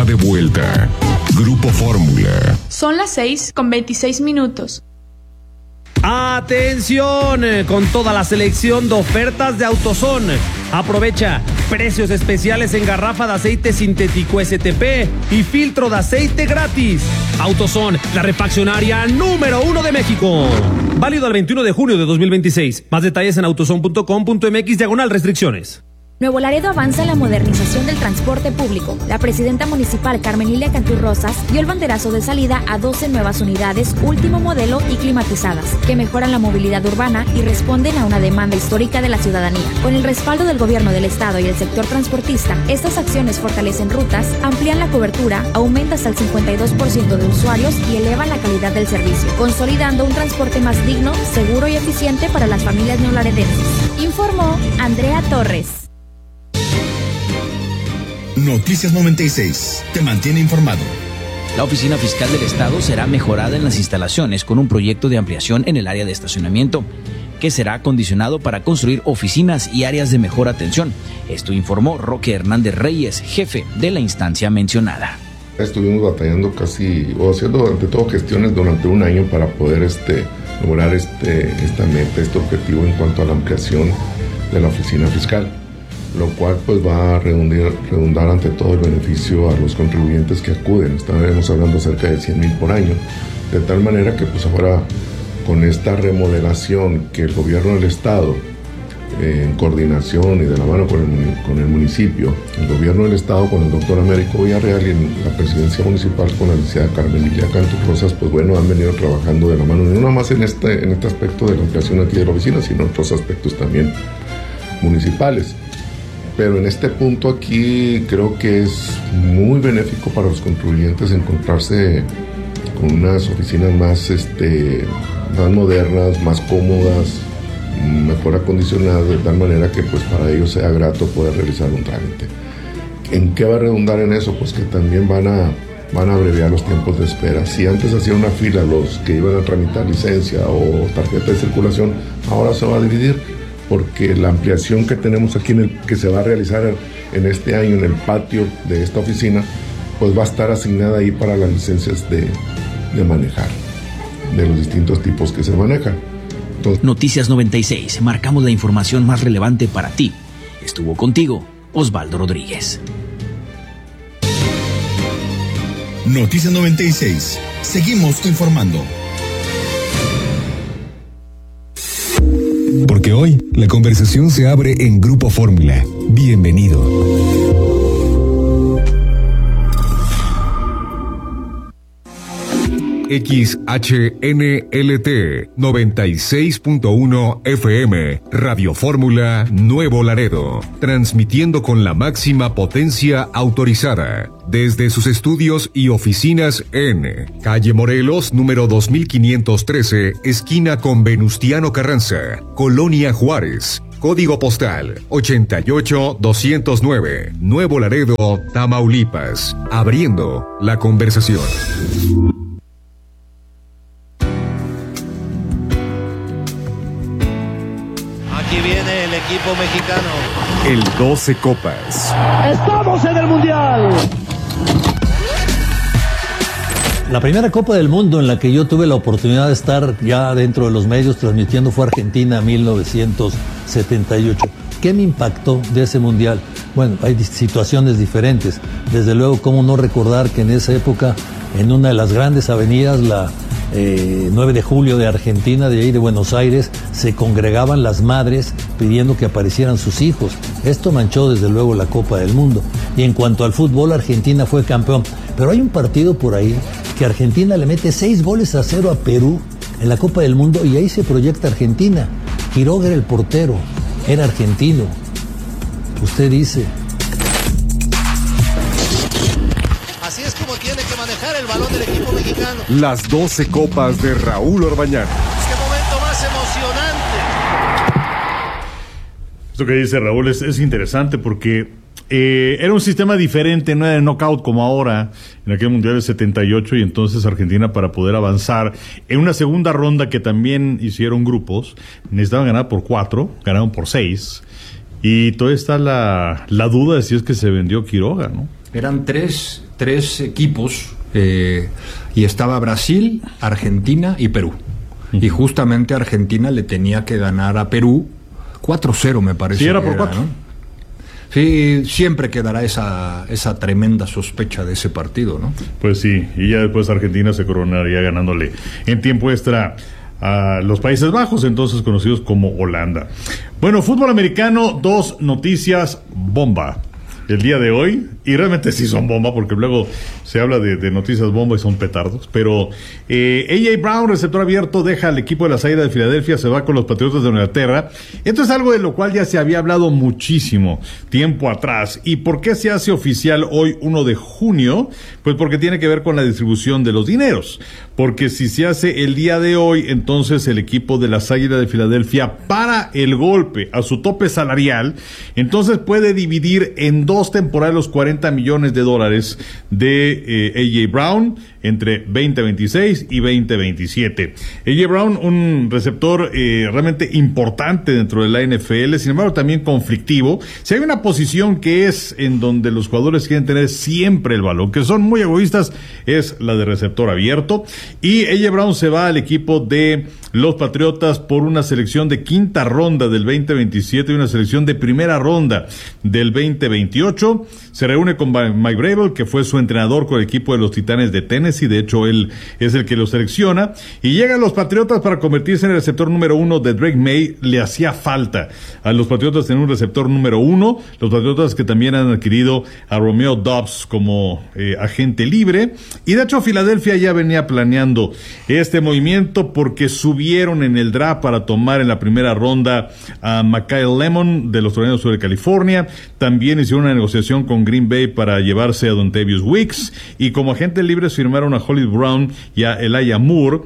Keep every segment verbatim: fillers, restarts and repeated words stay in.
de vuelta. Grupo Fórmula. Son las seis con veintiséis minutos. Atención con toda la selección de ofertas de AutoZone. Aprovecha precios especiales en garrafa de aceite sintético S T P y filtro de aceite gratis. AutoZone, la refaccionaria número uno de México. Válido al veintiuno de junio de dos mil veintiséis. Más detalles en autozone punto com punto m x diagonal restricciones. Nuevo Laredo avanza en la modernización del transporte público. La presidenta municipal Carmen Lilia Cantú Rosas dio el banderazo de salida a doce nuevas unidades último modelo y climatizadas, que mejoran la movilidad urbana y responden a una demanda histórica de la ciudadanía. Con el respaldo del gobierno del estado y el sector transportista, estas acciones fortalecen rutas, amplían la cobertura, aumentan hasta el cincuenta y dos por ciento de usuarios y elevan la calidad del servicio, consolidando un transporte más digno, seguro y eficiente para las familias neolaredenses. Informó Andrea Torres. Noticias noventa y seis. Te mantiene informado. La Oficina Fiscal del Estado será mejorada en las instalaciones con un proyecto de ampliación en el área de estacionamiento, que será acondicionado para construir oficinas y áreas de mejor atención. Esto informó Roque Hernández Reyes, jefe de la instancia mencionada. Estuvimos batallando casi, o haciendo ante todo gestiones durante un año para poder este, lograr este, esta meta, este objetivo en cuanto a la ampliación de la Oficina Fiscal, lo cual pues va a redundar, redundar ante todo el beneficio a los contribuyentes que acuden. Estaremos hablando cerca de cien mil por año, de tal manera que pues ahora con esta remodelación que el gobierno del estado, eh, en coordinación y de la mano con el, con el municipio, el gobierno del estado con el doctor Américo Villarreal y en la presidencia municipal con la licenciada Carmen Lilia Cantú Rosas, pues bueno, han venido trabajando de la mano, no nada más en este, en este aspecto de la ampliación aquí de la oficina, sino en otros aspectos también municipales. Pero en este punto aquí creo que es muy benéfico para los contribuyentes encontrarse con unas oficinas más, este, más modernas, más cómodas, mejor acondicionadas, de tal manera que pues para ellos sea grato poder realizar un trámite. ¿En qué va a redundar en eso? Pues que también van a, van a abreviar los tiempos de espera. Si antes hacían una fila los que iban a tramitar licencia o tarjeta de circulación, ahora se va a dividir, porque la ampliación que tenemos aquí, en el, que se va a realizar en este año en el patio de esta oficina, pues va a estar asignada ahí para las licencias de, de manejar, de los distintos tipos que se manejan. Entonces, Noticias noventa y seis, marcamos la información más relevante para ti. Estuvo contigo Osvaldo Rodríguez. Noticias noventa y seis, seguimos informando. Porque hoy la conversación se abre en Grupo Fórmula. Bienvenido. X H N L T noventa y seis punto uno F M, Radio Fórmula Nuevo Laredo, transmitiendo con la máxima potencia autorizada desde sus estudios y oficinas en Calle Morelos, número dos mil quinientos trece, esquina con Venustiano Carranza, Colonia Juárez. Código postal ochenta y ocho doscientos nueve, Nuevo Laredo, Tamaulipas. Abriendo la conversación. Aquí viene el equipo mexicano. El doce Copas. ¡Estamos en el Mundial! La primera Copa del Mundo en la que yo tuve la oportunidad de estar ya dentro de los medios transmitiendo fue Argentina mil novecientos setenta y ocho. ¿Qué me impactó de ese Mundial? Bueno, hay situaciones diferentes. Desde luego, cómo no recordar que en esa época, en una de las grandes avenidas, la eh, nueve de julio de Argentina, de ahí de Buenos Aires, se congregaban las madres pidiendo que aparecieran sus hijos. Esto manchó desde luego la Copa del Mundo. Y en cuanto al fútbol, Argentina fue campeón. Pero hay un partido por ahí que Argentina le mete seis goles a cero a Perú en la Copa del Mundo y ahí se proyecta Argentina. Quiroga era el portero, era argentino. Usted dice. Así es como tiene que manejar el balón del equipo mexicano. Las doce Copas de Raúl Orbañanos. ¡Qué momento más emocionante! Esto que dice Raúl es, es interesante porque eh, era un sistema diferente, no era de knockout como ahora, en aquel Mundial del setenta y ocho, y entonces Argentina, para poder avanzar en una segunda ronda que también hicieron grupos, necesitaban ganar por cuatro, ganaron por seis, y todavía está la, la duda de si es que se vendió Quiroga, ¿no? Eran tres, tres equipos eh, y estaba Brasil, Argentina y Perú. Y justamente Argentina le tenía que ganar a Perú cuatro cero, me parece. Sí, era por cuatro. ¿No? Sí, siempre quedará esa, esa tremenda sospecha de ese partido, ¿no? Pues sí, y ya después Argentina se coronaría ganándole en tiempo extra a los Países Bajos, entonces conocidos como Holanda. Bueno, fútbol americano, dos noticias bomba el día de hoy, y realmente sí son bomba, porque luego se habla de, de noticias bomba y son petardos, pero eh, A J Brown, receptor abierto, deja al equipo de las Águilas de Filadelfia, se va con los Patriotas de Inglaterra. Esto es algo de lo cual ya se había hablado muchísimo tiempo atrás. ¿Y por qué se hace oficial hoy uno de junio? Pues porque tiene que ver con la distribución de los dineros, porque si se hace el día de hoy, entonces el equipo de las Águilas de Filadelfia para el golpe a su tope salarial, entonces puede dividir en dos temporadas los cuarenta millones de dólares de eh, A J Brown entre veinte veintiséis y veinte veintisiete. A J Brown, un receptor eh, realmente importante dentro de la N F L, sin embargo también conflictivo. Si hay una posición que es en donde los jugadores quieren tener siempre el balón, que son muy egoístas, es la de receptor abierto. Y A J Brown se va al equipo de los Patriotas por una selección de quinta ronda del veinte veintisiete y una selección de primera ronda del veinte veintiocho. Se reúne con Mike Vrabel, que fue su entrenador con el equipo de los Titanes de Tennessee. De hecho, él es el que lo selecciona. Y llega a los Patriotas para convertirse en el receptor número uno de Drake May. Le hacía falta a los Patriotas tener un receptor número uno. Los Patriotas que también han adquirido a Romeo Doubs como eh, agente libre. Y de hecho, Filadelfia ya venía planeando este movimiento porque subieron en el draft para tomar en la primera ronda a Mikael Lemon de los Tornados Sur de California. También hicieron una negociación con Green Bay para llevarse a Dontavius Wicks, y como agentes libres firmaron a Hollywood Brown y a Elijah Moore,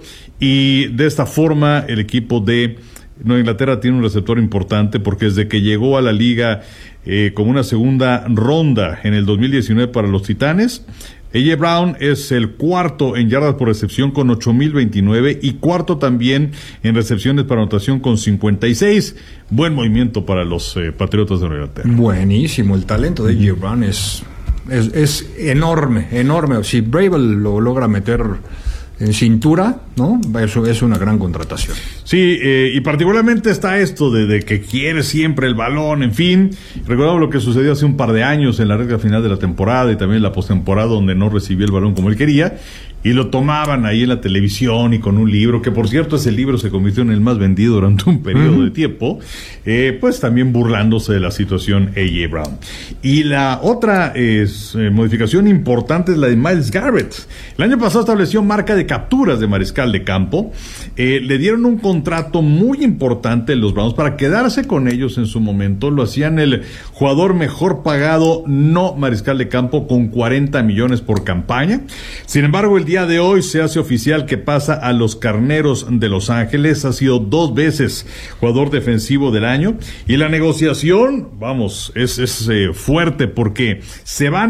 y de esta forma el equipo de Nueva Inglaterra tiene un receptor importante porque desde que llegó a la liga eh, como una segunda ronda en el dos mil diecinueve para los Titanes, A J Brown es el cuarto en yardas por recepción con ocho mil veintinueve y cuarto también en recepciones para anotación con cincuenta y seis. Buen movimiento para los eh, Patriotas de Nueva Inglaterra. Buenísimo, el talento de A J Brown es, es, es enorme, enorme. Si Vrabel lo logra meter en cintura, ¿no? Eso es una gran contratación. Sí, eh, y particularmente está esto de, de que quiere siempre el balón, en fin. Recordamos lo que sucedió hace un par de años en la recta final de la temporada y también en la postemporada, donde no recibió el balón como él quería, y lo tomaban ahí en la televisión y con un libro, que por cierto ese libro se convirtió en el más vendido durante un periodo uh-huh. de tiempo, eh, pues también burlándose de la situación A J Brown. Y la otra es, eh, modificación importante es la de Myles Garrett. El año pasado estableció marca de capturas de mariscal de campo. Eh, le dieron un contrato muy importante los Browns para quedarse con ellos en su momento. Lo hacían el jugador mejor pagado no mariscal de campo con cuarenta millones por campaña. Sin embargo, el día de hoy se hace oficial que pasa a los Carneros de Los Ángeles. Ha sido dos veces jugador defensivo del año y la negociación, vamos, es, es eh, fuerte porque se van